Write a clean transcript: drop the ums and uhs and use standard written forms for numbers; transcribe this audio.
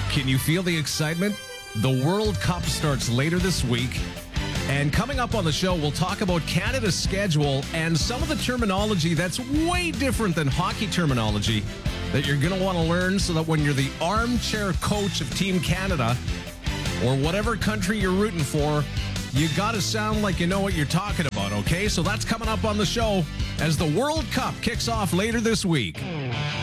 Can you feel the excitement? The World Cup starts later this week. And coming up on the show, we'll talk about Canada's schedule and some of the terminology that's way different than hockey terminology that you're going to want to learn so that when you're the armchair coach of Team Canada or whatever country you're rooting for, you got to sound like you know what you're talking about, okay? So that's coming up on the show as the World Cup kicks off later this week.